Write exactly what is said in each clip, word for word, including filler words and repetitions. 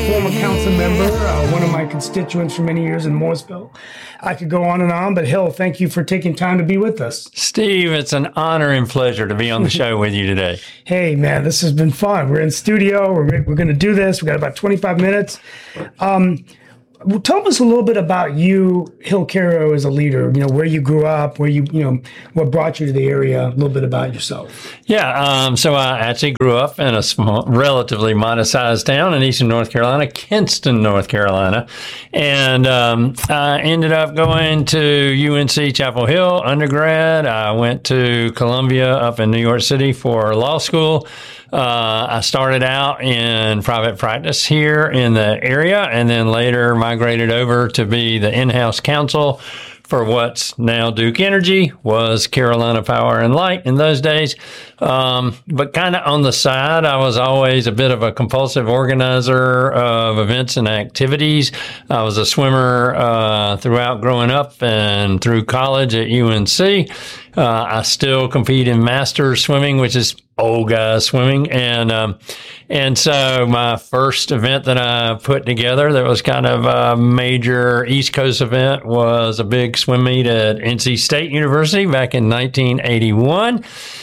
former council member, uh, one of my constituents for many years in Morrisville. I could go on and on, but Hill, thank you for taking time to be with us. Steve, it's an honor and pleasure to be on the show with you today. Hey, man, this has been fun. We're in studio. We're, we're going to do this. We got about twenty-five minutes. Um, Tell us a little bit about you, Hill Caro, as a leader. You know, where you grew up, where you, you know, what brought you to the area. A little bit about yourself. Yeah, um, so I actually grew up in a small, relatively modest-sized town in eastern North Carolina, Kinston, North Carolina, and um, I ended up going to U N C Chapel Hill undergrad. I went to Columbia up in New York City for law school. Uh, I started out in private practice here in the area and then later migrated over to be the in-house counsel for what's now Duke Energy, was Carolina Power and Light in those days. Um, but kind of on the side, I was always a bit of a compulsive organizer of events and activities. I was a swimmer uh, throughout growing up and through college at U N C. Uh, I still compete in masters swimming, which is old guy swimming. And, um, and so my first event that I put together that was kind of a major East Coast event was a big swim meet at N C State University back in nineteen eighty-one.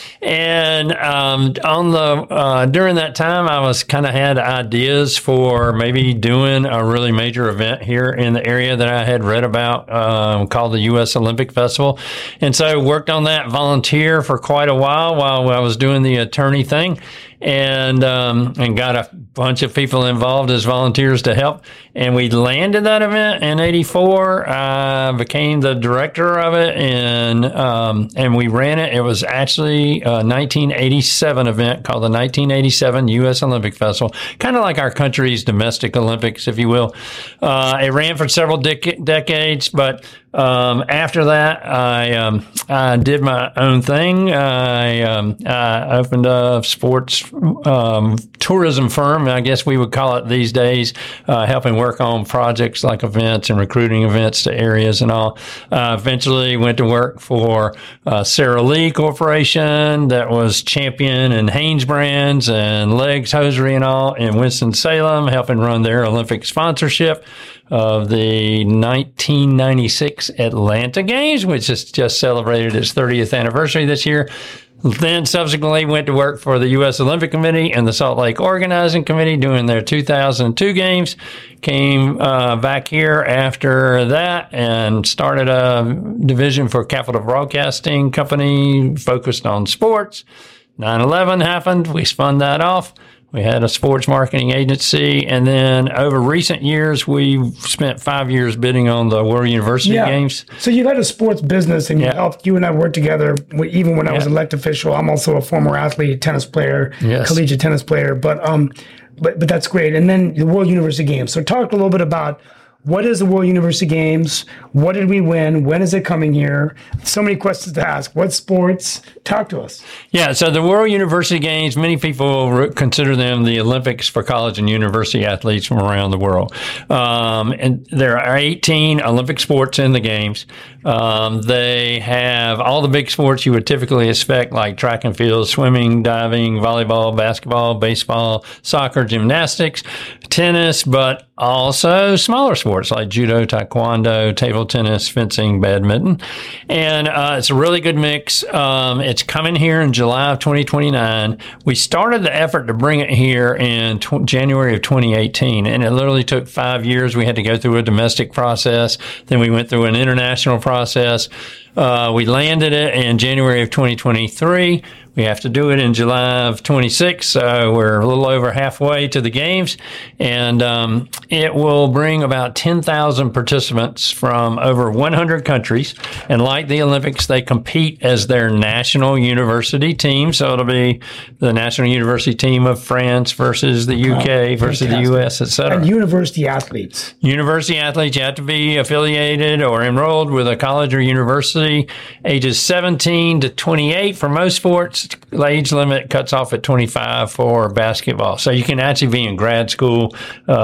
And um, on the uh, during that time, I was kind of had ideas for maybe doing a really major event here in the area that I had read about um, called the U S Olympic Festival. And so worked on that volunteer for quite a while while I was doing the attorney thing. And um, and got a bunch of people involved as volunteers to help. And we landed that event in eighty-four. I became the director of it, and um, and we ran it. It was actually a nineteen eighty-seven event called the nineteen eighty-seven U S Olympic Festival, kind of like our country's domestic Olympics, if you will. Uh, it ran for several dec- decades, but Um, after that, I, um, I did my own thing. I, um, I opened a sports, um, tourism firm, I guess we would call it these days, uh, helping work on projects like events and recruiting events to areas and all. Uh, eventually went to work for, uh, Sara Lee Corporation that was Champion and Hanes brands and Legs Hosiery and all in Winston-Salem, helping run their Olympic sponsorship of the nineteen ninety-six Atlanta Games, which has just celebrated its thirtieth anniversary this year. Then subsequently went to work for the U S Olympic Committee and the Salt Lake Organizing Committee doing their two thousand two games. Came uh, back here after that and started a division for Capital Broadcasting Company focused on sports. nine eleven happened. We spun that off. We had a sports marketing agency, and then over recent years, we've spent five years bidding on the World University yeah. Games. So you've had a sports business, and you yeah. helped. You and I worked together. Even when I yeah. was an elected official, I'm also a former athlete, tennis player, yes. collegiate tennis player. But um, but but that's great. And then the World University Games. So talk a little bit about. What is the World University Games? What did we win? When is it coming here? So many questions to ask. What sports? Talk to us. Yeah, so the World University Games, many people consider them the Olympics for college and university athletes from around the world. Um, and there are eighteen Olympic sports in the Games. Um, they have all the big sports you would typically expect, like track and field, swimming, diving, volleyball, basketball, baseball, soccer, gymnastics, tennis, but also smaller sports like judo, taekwondo, table tennis, fencing, badminton. And uh, it's a really good mix. Um, it's coming here in July of twenty twenty-nine. We started the effort to bring it here in tw- January of twenty eighteen, and it literally took five years. We had to go through a domestic process. Then we went through an international process. Uh, we landed it in January of twenty twenty-three. We have to do it in July of twenty-six, so we're a little over halfway to the games, and um, it will bring about ten thousand participants from over one hundred countries, and like the Olympics, they compete as their national university team, so it'll be the national university team of France versus the U K oh, versus the U S, et cetera. And university athletes. University athletes, you have to be affiliated or enrolled with a college or university, ages seventeen to twenty-eight for most sports. The age limit cuts off at twenty-five for basketball. So you can actually be in grad school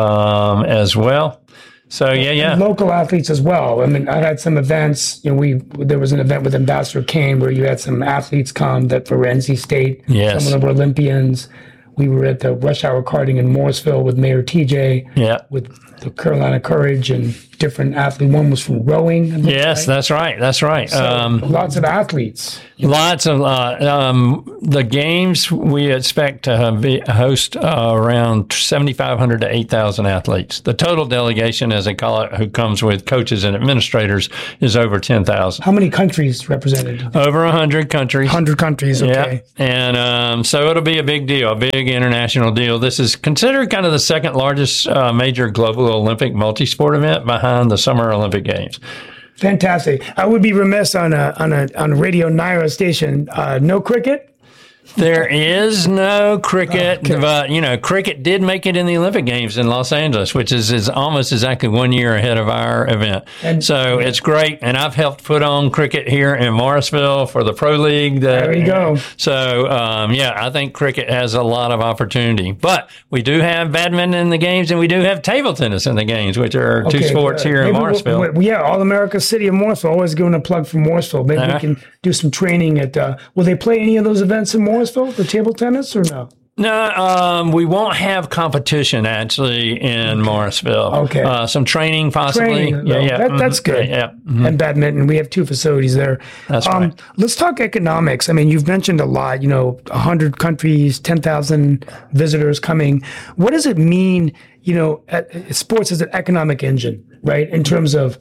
um, as well. So, yeah, yeah. Local athletes as well. I mean, I had some events. You know, we there was an event with Ambassador Kane where you had some athletes come that for N C State. Yes. Some of them were Olympians. We were at the Rush Hour Karting in Morrisville with Mayor T J. Yeah. With the Carolina Courage and different athletes. One was from rowing. Yes, right? that's right. That's right. So Um, lots of athletes. Lots of uh, um, the games we expect to be, host uh, around seventy-five hundred to eight thousand athletes. The total delegation, as they call it, who comes with coaches and administrators, is over ten thousand. How many countries represented? Over one hundred countries. one hundred countries, okay. Yeah. And um, so it'll be a big deal, a big international deal. This is considered kind of the second largest uh, major global Olympic multi-sport event behind the Summer Olympic Games. Fantastic. I would be remiss on a on a on a Radio Naira station. Uh, no cricket. There is no cricket, Okay. but, you know, cricket did make it in the Olympic Games in Los Angeles, which is, is almost exactly one year ahead of our event. And- so it's great. And I've helped put on cricket here in Morrisville for the Pro League. That, There you go. So, um, yeah, I think cricket has a lot of opportunity. But we do have badminton in the games, and we do have table tennis in the games, which are two Okay, sports good. here in Maybe we'll- Morrisville. we'll- yeah, All America City of Morrisville. Always giving a plug for Morrisville. Maybe Uh-huh. we can do some training at. Uh, will they play any of those events in Morrisville, the table tennis, or no? No, um, we won't have competition actually in Morrisville. Okay. Uh, some training possibly. Training, yeah, though. yeah. That, that's mhm. good. Yeah. yeah. mhm. And badminton, we have two facilities there. That's right. Let's talk economics. I mean, you've mentioned a lot. You know, one hundred countries, ten thousand visitors coming. What does it mean? You know, at, sports is an economic engine, right? In terms of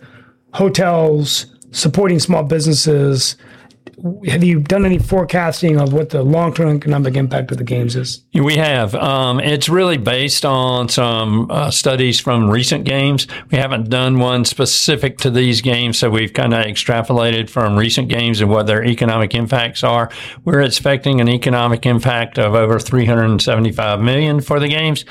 hotels, supporting small businesses. Have you done any forecasting of what the long-term economic impact of the games is? We have. Um, it's really based on some uh, studies from recent games. We haven't done one specific to these games, so we've kind of extrapolated from recent games and what their economic impacts are. We're expecting an economic impact of over three hundred seventy-five million dollars for the games.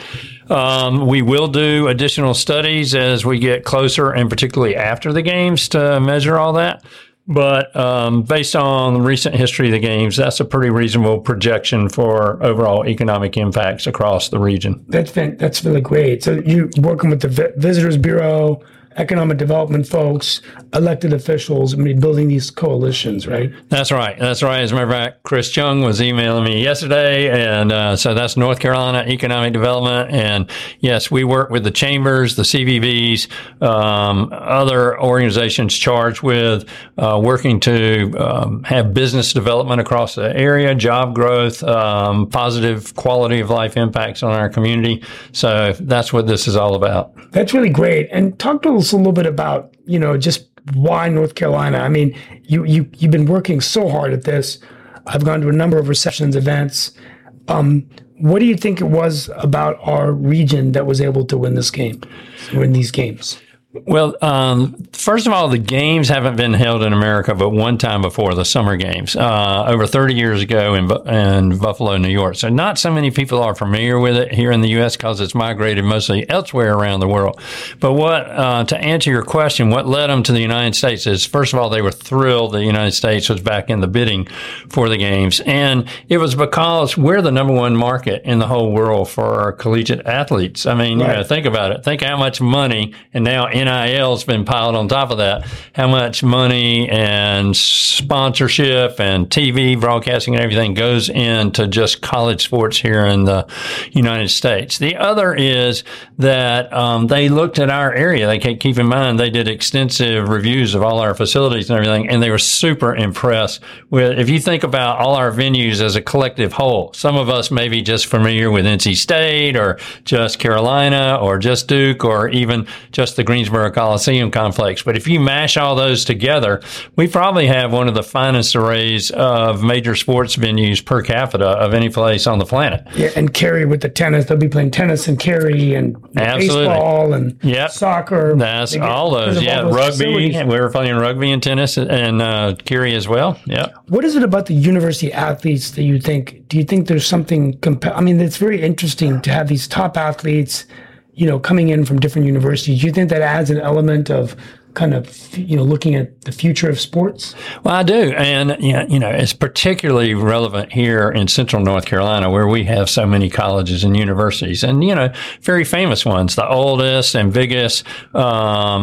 Um, we will do additional studies as we get closer, and particularly after the games, to measure all that. But um, based on the recent history of the games, that's a pretty reasonable projection for overall economic impacts across the region. That's fan- that's really great. So you're working with the Vi- Visitors Bureau, economic development folks, elected officials, I mean, building these coalitions, right? That's right. That's right. As a matter of fact, Chris Chung was emailing me yesterday, and uh, so that's North Carolina Economic Development. And yes, we work with the chambers, the C V Bs, um, other organizations charged with uh, working to um, have business development across the area, job growth, um, positive quality of life impacts on our community. So that's what this is all about. That's really great. And talk to us a little bit about, you know, just why North Carolina? I mean, you, you, you've been working so hard at this. I've gone to a number of receptions events. Um, what do you think it was about our region that was able to win this game, win these games? Well, um, first of all, the games haven't been held in America but one time before, the Summer Games, uh, over thirty years ago in, in Buffalo, New York. So not so many people are familiar with it here in the U S because it's migrated mostly elsewhere around the world. But what, uh, to answer your question, what led them to the United States is, first of all, they were thrilled the United States was back in the bidding for the games. And it was because we're the number one market in the whole world for our collegiate athletes. I mean, Right. you know, think about it. Think how much money, and now N I L's been piled on top of that, how much money and sponsorship and T V broadcasting and everything goes into just college sports here in the United States. The other is that um, they looked at our area. They keep keep in mind they did extensive reviews of all our facilities and everything, and they were super impressed with, if you think about all our venues as a collective whole, some of us may be just familiar with N C State or just Carolina or just Duke or even just the Greensboro Coliseum complex. But if you mash all those together, we probably have one of the finest arrays of major sports venues per capita of any place on the planet. Yeah, and Cary with the tennis, they'll be playing tennis and Cary and Absolutely. baseball and Yep. soccer. That's They get- all because those. of Yeah, all those rugby. facilities. We were playing rugby and tennis and uh, Cary as well. Yeah. What is it about the university athletes that you think? Do you think there's something? Compa- I mean, it's very interesting to have these top athletes, you know, coming in from different universities. Do you think that adds an element of kind of, you know, looking at the future of sports? Well, I do. And, you know, you know, it's particularly relevant here in central North Carolina where we have so many colleges and universities and, you know, very famous ones. The oldest and biggest um,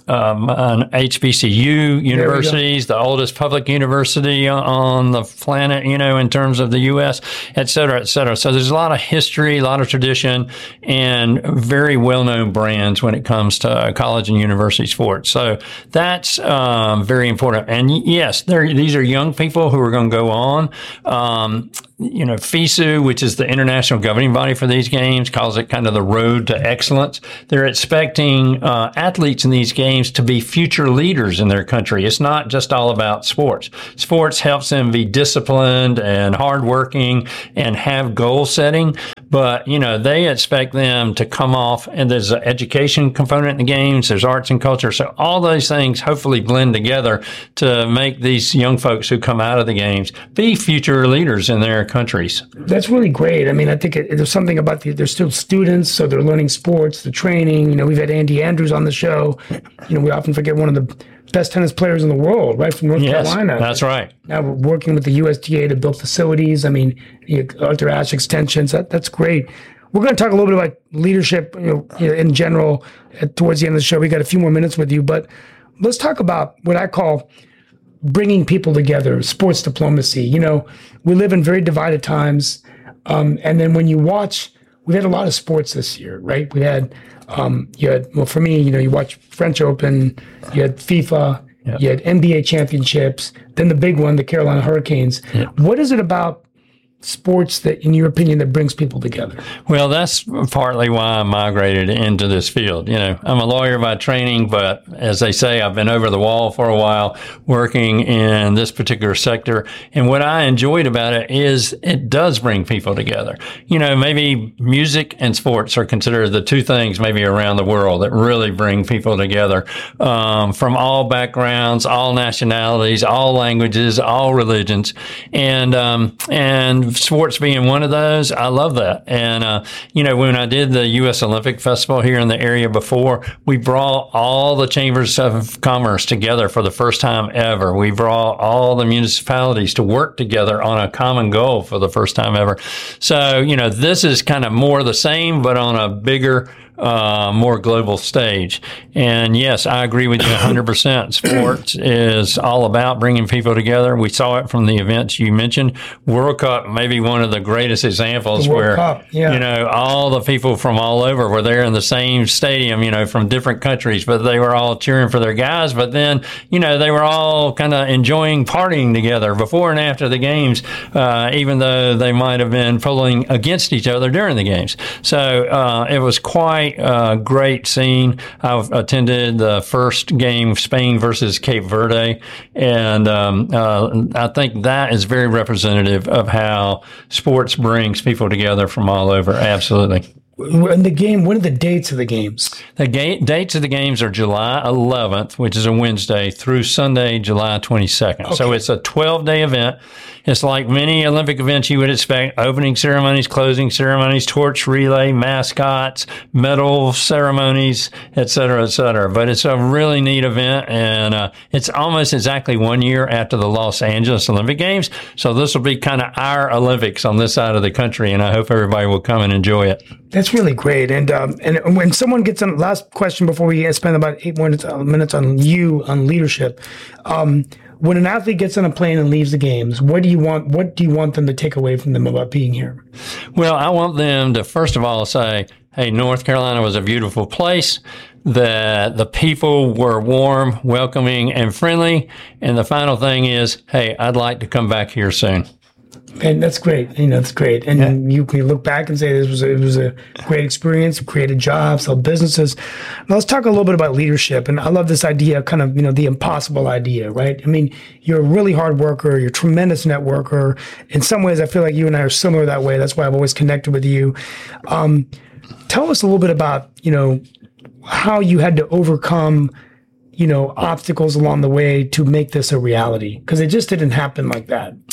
um, an H B C U universities, the oldest public university on the planet, you know, in terms of the U S, et cetera, et cetera. So there's a lot of history, a lot of tradition, and very well-known brands when it comes to college and university sports. So that's um, very important. And yes, these are young people who are going to go on. Um, you know, FISU, which is the international governing body for these games, calls it kind of the road to excellence. They're expecting uh, athletes in these games to be future leaders in their country. It's not just all about sports. Sports helps them be disciplined and hardworking and have goal setting. But, you know, they expect them to come off, and there's an education component in the games, there's arts and culture. So all those things hopefully blend together to make these young folks who come out of the games be future leaders in their countries. That's really great. I mean, I think it, there's something about the, they're still students, so they're learning sports, the training. You know, we've had Andy Andrews on the show. You know, we often forget one of the best tennis players in the world, right, from North yes, Carolina. That's right. Now we're working with the U S D A to build facilities. I mean, you know, Arthur Ashe extensions. That, that's great. We're going to talk a little bit about leadership, you know, you know, in general at, towards the end of the show. We got a few more minutes with you, but let's talk about what I call bringing people together, sports diplomacy. You know, we live in very divided times. Um, and then when you watch, we've had a lot of sports this year, right? We had, um, you had, well, for me, you know, you watch French Open, you had FIFA, yep. you had N B A championships, then the big one, the Carolina Hurricanes. Yep. What is it about sports that, in your opinion, that brings people together? Well, that's partly why I migrated into this field. You know, I'm a lawyer by training, but as they say, I've been over the wall for a while working in this particular sector. And what I enjoyed about it is it does bring people together. You know, maybe music and sports are considered the two things maybe around the world that really bring people together, um, from all backgrounds, all nationalities, all languages, all religions. And, um, and sports being one of those, I love that. And, uh, you know, when I did the U S Olympic Festival here in the area before, we brought all the chambers of commerce together for the first time ever. We brought all the municipalities to work together on a common goal for the first time ever. So, you know, this is kind of more the same, but on a bigger, uh, more global stage. And yes, I agree with you one hundred percent. Sports is all about bringing people together. We saw it from the events you mentioned. World Cup, maybe one of the greatest examples where, Cup, yeah. you know, all the people from all over were there in the same stadium, you know, from different countries, but they were all cheering for their guys. But then, you know, they were all kind of enjoying partying together before and after the games, uh, even though they might have been pulling against each other during the games. So uh, it was quite a great scene. I attended the first game, Spain versus Cape Verde, and um, uh, I think that is very representative of how sports brings people together from all over. Absolutely. In the game, what are the dates of the games? The ga- dates of the games are July eleventh, which is a Wednesday, through Sunday, July twenty-second. Okay. So it's a twelve-day event. It's like many Olympic events you would expect: opening ceremonies, closing ceremonies, torch relay, mascots, medal ceremonies, et cetera, et cetera. But it's a really neat event, and uh, it's almost exactly one year after the Los Angeles Olympic Games. So this will be kind of our Olympics on this side of the country, and I hope everybody will come and enjoy it. That's really great. And um, and when someone gets on, last question before we spend about eight minutes, uh, minutes on you, on leadership. Um, when an athlete gets on a plane and leaves the games, what do you want, what do you want them to take away from them about being here? Well, I want them to, first of all, say, hey, North Carolina was a beautiful place, that the people were warm, welcoming, and friendly. And the final thing is, hey, I'd like to come back here soon. And that's great. You know, that's great. And yeah. you can look back and say this was a, it was a great experience, created jobs, helped businesses. Now let's talk a little bit about leadership. And I love this idea, kind of, you know, the impossible idea, right? I mean, you're a really hard worker. You're a tremendous networker. In some ways, I feel like you and I are similar that way. That's why I've always connected with you. Um, tell us a little bit about, you know, how you had to overcome, you know, obstacles along the way to make this a reality, because it just didn't happen like that.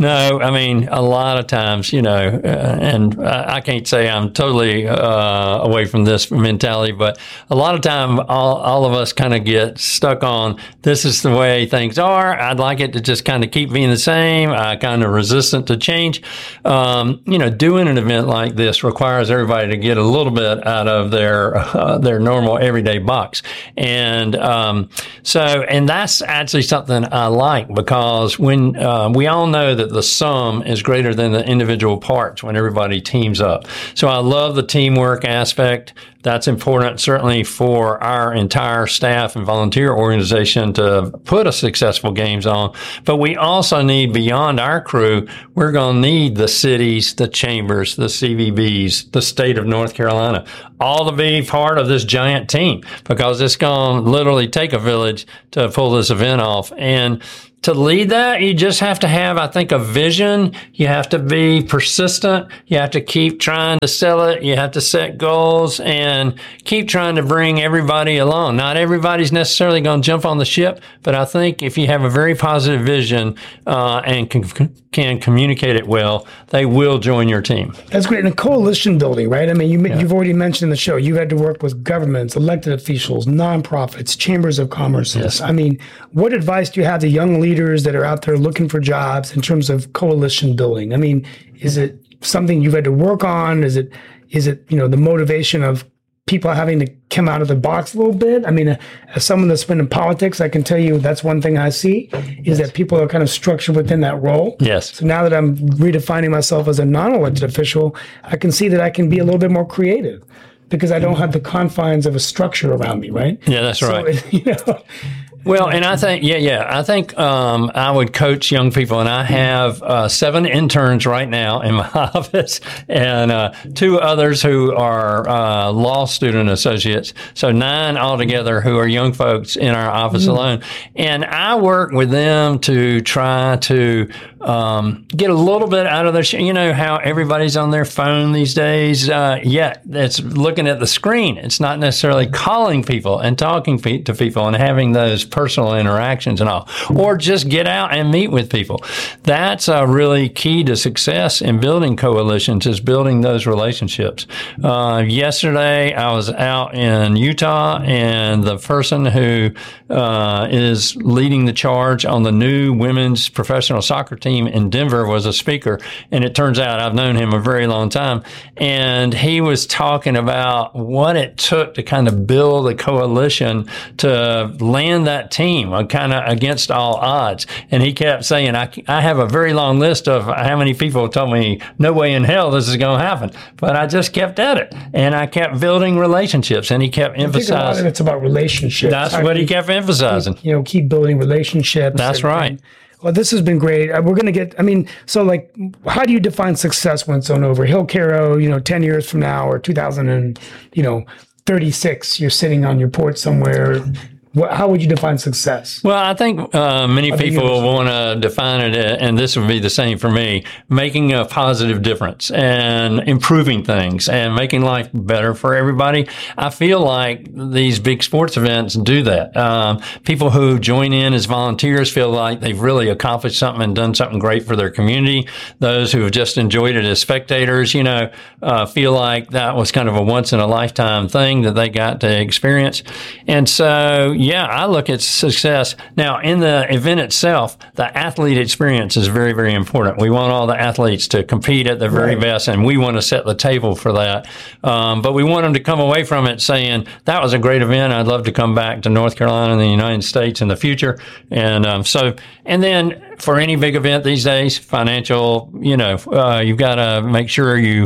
No, I mean, a lot of times, you know, uh, and I, I can't say I'm totally uh, away from this mentality, but a lot of time, all, all of us kind of get stuck on this is the way things are. I'd like it to just kind of keep being the same. I kind of resistant to change. Um, you know, doing an event like this requires everybody to get a little bit out of their uh, their normal everyday box, and um, so and that's actually something I like, because when uh, we all know that the sum is greater than the individual parts when everybody teams up. So I love the teamwork aspect. That's important, certainly for our entire staff and volunteer organization to put a successful games on. But we also need, beyond our crew, we're going to need the cities, the chambers, the C V Bs, the state of North Carolina, all to be part of this giant team, because it's going to literally take a village to pull this event off. And to lead that, you just have to have, I think, a vision. You have to be persistent. You have to keep trying to sell it. You have to set goals and keep trying to bring everybody along. Not everybody's necessarily going to jump on the ship, but I think if you have a very positive vision uh, and can, can communicate it well, they will join your team. That's great. And coalition building, right? I mean, you, yeah. you've already mentioned in the show, you had to work with governments, elected officials, nonprofits, chambers of commerce. Yes. I mean, what advice do you have to young leaders leaders that are out there looking for jobs in terms of coalition building? I mean, is it something you've had to work on? Is it, is it, you know, the motivation of people having to come out of the box a little bit? I mean, uh, as someone that's been in politics, I can tell you that's one thing I see is yes. that people are kind of structured within that role. Yes. So now that I'm redefining myself as a non-elected official, I can see that I can be a little bit more creative because I don't have the confines of a structure around me, right? Yeah, that's so, right. You know, Well, and I think, yeah, yeah, I think um, I would coach young people, and I have uh, seven interns right now in my office, and uh, two others who are uh, law student associates, so nine altogether who are young folks in our office mm-hmm. alone. And I work with them to try to um, get a little bit out of their, sh- you know, how everybody's on their phone these days. Uh, yeah, it's looking at the screen. It's not necessarily calling people and talking pe- to people and having those personal interactions and all, or just get out and meet with people. That's a really key to success in building coalitions, is building those relationships. Uh, yesterday, I was out in Utah, and the person who uh, is leading the charge on the new women's professional soccer team in Denver was a speaker, and it turns out I've known him a very long time, and he was talking about what it took to kind of build a coalition to land that team kind of against all odds. And he kept saying, I, I have a very long list of how many people told me, no way in hell this is going to happen. But I just kept at it. And I kept building relationships. And he kept I emphasizing. think a lot of it's about relationships. That's I what mean, he kept emphasizing. You know, keep building relationships. That's and, right. And, well, this has been great. We're going to get, I mean, so like, how do you define success when it's on over? Hill Caro, you know, ten years from now, or two thousand and, you know, thirty-six, you're sitting on your porch somewhere. How would you define success? Well, I think uh, many people want to define it, and this would be the same for me, making a positive difference and improving things and making life better for everybody. I feel like these big sports events do that. Um, people who join in as volunteers feel like they've really accomplished something and done something great for their community. Those who have just enjoyed it as spectators, you know, uh, feel like that was kind of a once-in-a-lifetime thing that they got to experience. And so, yeah, I look at success. Now, in the event itself, the athlete experience is very, very important. We want all the athletes to compete at their very right. best, and we want to set the table for that. Um, but we want them to come away from it saying, that was a great event. I'd love to come back to North Carolina and the United States in the future. And um, so, and then for any big event these days, financial, you know, uh, you've got to make sure you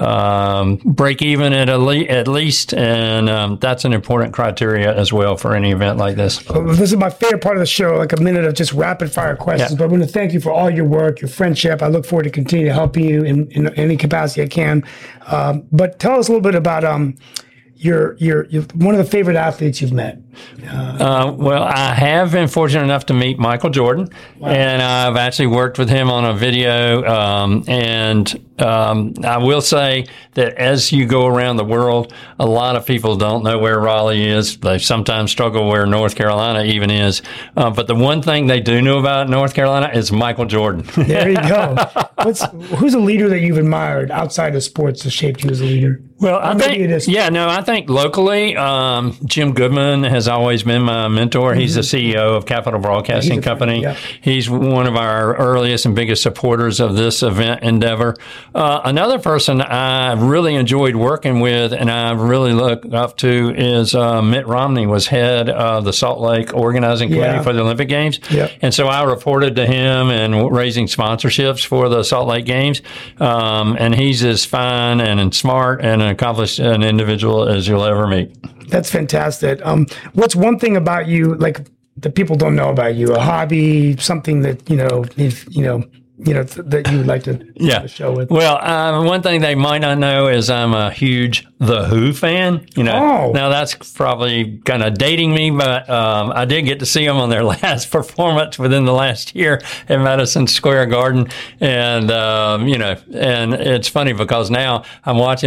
um, break even at, a le- at least, and um, that's an important criteria as well for any event like this. Well, this is my favorite part of the show, like a minute of just rapid fire questions. Yeah. But I want to thank you for all your work, your friendship. I look forward to continue to helping you in, in any capacity I can. Um, but tell us a little bit about um, your, your your one of the favorite athletes you've met. Uh, well, I have been fortunate enough to meet Michael Jordan, wow. and I've actually worked with him on a video. Um, and um, I will say that as you go around the world, a lot of people don't know where Raleigh is. They sometimes struggle where North Carolina even is. Uh, but the one thing they do know about North Carolina is Michael Jordan. There you go. What's, who's a leader that you've admired outside of sports that shaped you as a leader? Well, I think, yeah, no, I think locally, um, Jim Goodman has always been my mentor. Mm-hmm. He's the C E O of Capital Broadcasting yeah, Company. Yeah. He's one of our earliest and biggest supporters of this event endeavor. Uh, another person I really enjoyed working with and I really look up to is uh, Mitt Romney was head of the Salt Lake Organizing Committee yeah. for the Olympic Games. Yep. And so I reported to him and raising sponsorships for the Salt Lake Games. Um, and he's as fine and smart and accomplished an individual as you'll ever meet. That's fantastic. Um, what's one thing about you, like that people don't know about you? A hobby, something that you know, if you know, you know th- that you would like to yeah. show with. Well, um, one thing they might not know is I'm a huge The Who fan. You know, oh. now that's probably kind of dating me, but um, I did get to see them on their last performance within the last year at Madison Square Garden, and um, you know, and it's funny because now I'm watching